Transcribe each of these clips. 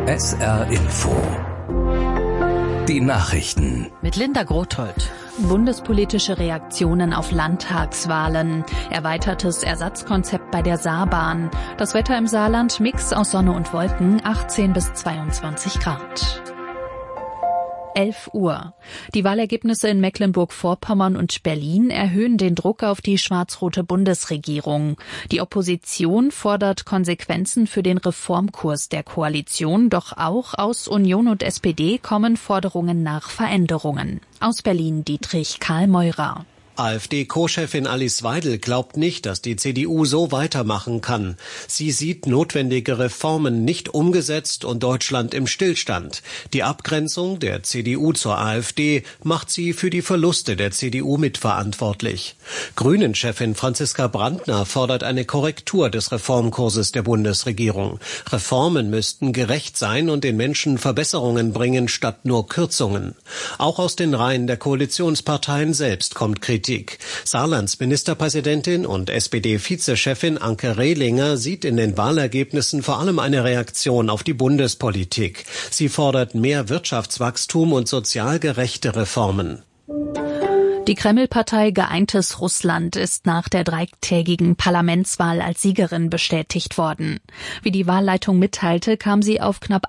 SR Info. Die Nachrichten. Mit Linda Grothold. Bundespolitische Reaktionen auf Landtagswahlen. Erweitertes Ersatzkonzept bei der Saarbahn. Das Wetter im Saarland, Mix aus Sonne und Wolken, 18 bis 22 Grad. 11 Uhr. Die Wahlergebnisse in Mecklenburg-Vorpommern und Berlin erhöhen den Druck auf die schwarz-rote Bundesregierung. Die Opposition fordert Konsequenzen für den Reformkurs der Koalition, doch auch aus Union und SPD kommen Forderungen nach Veränderungen. Aus Berlin Dietrich Karl Meurer. AfD-Co-Chefin Alice Weidel glaubt nicht, dass die CDU so weitermachen kann. Sie sieht notwendige Reformen nicht umgesetzt und Deutschland im Stillstand. Die Abgrenzung der CDU zur AfD macht sie für die Verluste der CDU mitverantwortlich. Grünen-Chefin Franziska Brandner fordert eine Korrektur des Reformkurses der Bundesregierung. Reformen müssten gerecht sein und den Menschen Verbesserungen bringen, statt nur Kürzungen. Auch aus den Reihen der Koalitionsparteien selbst kommt Kritik. Saarlands Ministerpräsidentin und SPD-Vizechefin Anke Rehlinger sieht in den Wahlergebnissen vor allem eine Reaktion auf die Bundespolitik. Sie fordert mehr Wirtschaftswachstum und sozial gerechte Reformen. Die Kreml-Partei Geeintes Russland ist nach der dreitägigen Parlamentswahl als Siegerin bestätigt worden. Wie die Wahlleitung mitteilte, kam sie auf knapp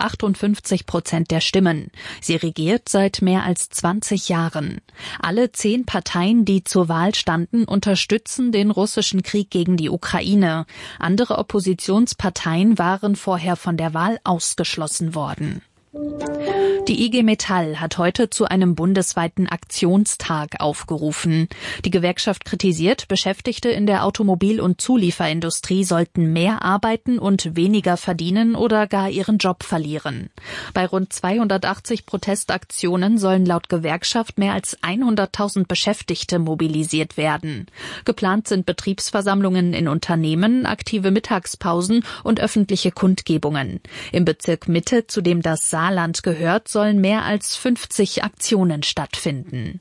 58% der Stimmen. Sie regiert seit mehr als 20 Jahren. Alle 10 Parteien, die zur Wahl standen, unterstützen den russischen Krieg gegen die Ukraine. Andere Oppositionsparteien waren vorher von der Wahl ausgeschlossen worden. Die IG Metall hat heute zu einem bundesweiten Aktionstag aufgerufen. Die Gewerkschaft kritisiert, Beschäftigte in der Automobil- und Zulieferindustrie sollten mehr arbeiten und weniger verdienen oder gar ihren Job verlieren. Bei rund 280 Protestaktionen sollen laut Gewerkschaft mehr als 100.000 Beschäftigte mobilisiert werden. Geplant sind Betriebsversammlungen in Unternehmen, aktive Mittagspausen und öffentliche Kundgebungen. Im Bezirk Mitte, zu dem das Saarland gehört, sollen mehr als 50 Aktionen stattfinden.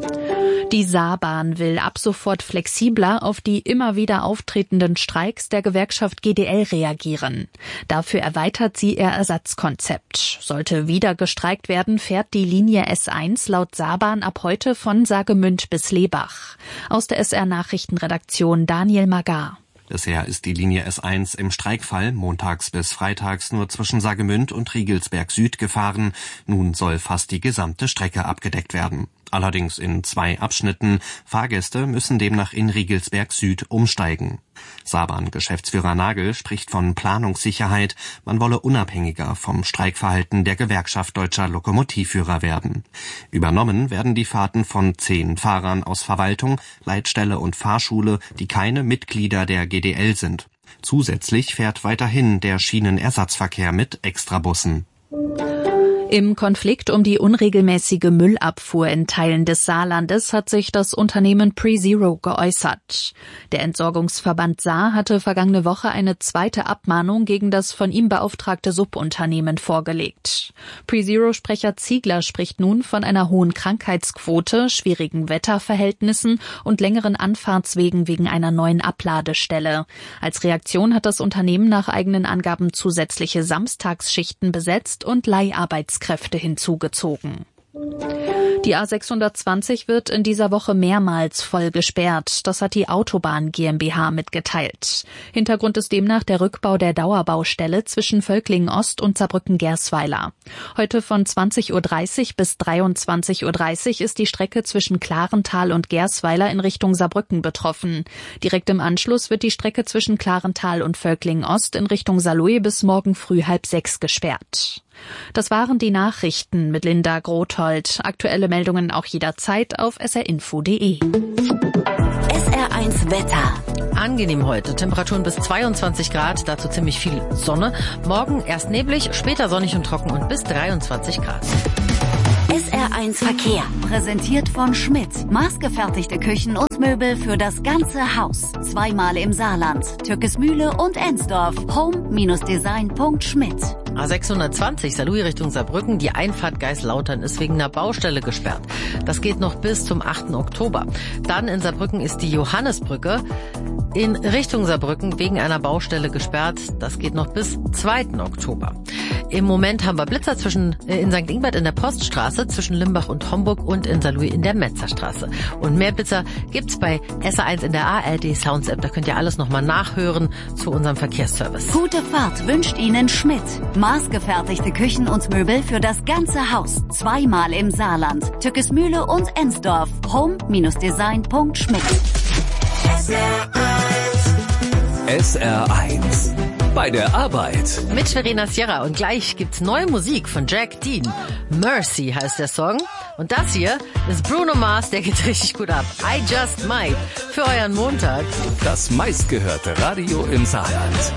Die Saarbahn will ab sofort flexibler auf die immer wieder auftretenden Streiks der Gewerkschaft GDL reagieren. Dafür erweitert sie ihr Ersatzkonzept. Sollte wieder gestreikt werden, fährt die Linie S1 laut Saarbahn ab heute von Saargemünd bis Lebach. Aus der SR-Nachrichtenredaktion Daniel Magar. Bisher ist die Linie S1 im Streikfall montags bis freitags nur zwischen Saargemünd und Riegelsberg Süd gefahren. Nun soll fast die gesamte Strecke abgedeckt werden. Allerdings in 2 Abschnitten. Fahrgäste müssen demnach in Riegelsberg Süd umsteigen. Saarbahn-Geschäftsführer Nagel spricht von Planungssicherheit. Man wolle unabhängiger vom Streikverhalten der Gewerkschaft Deutscher Lokomotivführer werden. Übernommen werden die Fahrten von 10 Fahrern aus Verwaltung, Leitstelle und Fahrschule, die keine Mitglieder der GDL sind. Zusätzlich fährt weiterhin der Schienenersatzverkehr mit Extrabussen. Im Konflikt um die unregelmäßige Müllabfuhr in Teilen des Saarlandes hat sich das Unternehmen PreZero geäußert. Der Entsorgungsverband Saar hatte vergangene Woche eine zweite Abmahnung gegen das von ihm beauftragte Subunternehmen vorgelegt. PreZero-Sprecher Ziegler spricht nun von einer hohen Krankheitsquote, schwierigen Wetterverhältnissen und längeren Anfahrtswegen wegen einer neuen Abladestelle. Als Reaktion hat das Unternehmen nach eigenen Angaben zusätzliche Samstagsschichten besetzt und Leiharbeitskräfte hinzugezogen. Die A620 wird in dieser Woche mehrmals voll gesperrt. Das hat die Autobahn GmbH mitgeteilt. Hintergrund ist demnach der Rückbau der Dauerbaustelle zwischen Völklingen Ost und Saarbrücken-Gersweiler. Heute von 20:30 Uhr bis 23:30 Uhr ist die Strecke zwischen Klarental und Gersweiler in Richtung Saarbrücken betroffen. Direkt im Anschluss wird die Strecke zwischen Klarental und Völklingen Ost in Richtung Saarlouis bis morgen früh 5:30 gesperrt. Das waren die Nachrichten mit Linda Grothold. Aktuelle Meldungen auch jederzeit auf srinfo.de. SR1 Wetter. Angenehm heute. Temperaturen bis 22 Grad, dazu ziemlich viel Sonne. Morgen erst neblig, später sonnig und trocken und bis 23 Grad. SR1 Verkehr. Präsentiert von Schmidt. Maßgefertigte Küchen und Möbel für das ganze Haus. Zweimal im Saarland. Türkesmühle und Ensdorf. home-design.schmidt. A620 Saarlouis Richtung Saarbrücken. Die Einfahrt Geislautern ist wegen einer Baustelle gesperrt. Das geht noch bis zum 8. Oktober. Dann in Saarbrücken ist die Johannesbrücke in Richtung Saarbrücken wegen einer Baustelle gesperrt. Das geht noch bis 2. Oktober. Im Moment haben wir Blitzer in St. Ingbert in der Poststraße, zwischen Limbach und Homburg und in Saarlouis in der Metzerstraße. Und mehr Blitzer gibt's bei SR1 in der ARD Sounds App. Da könnt ihr alles nochmal nachhören zu unserem Verkehrsservice. Gute Fahrt wünscht Ihnen Schmidt. Maßgefertigte Küchen und Möbel für das ganze Haus. 2-mal im Saarland. Tückesmühle und Ensdorf. home-design.schmidt. SR1 bei der Arbeit. Mit Verena Sierra und gleich gibt's neue Musik von Jack Dean. Mercy heißt der Song. Und das hier ist Bruno Mars, der geht richtig gut ab. I Just Might für euren Montag. Das meistgehörte Radio im Saarland.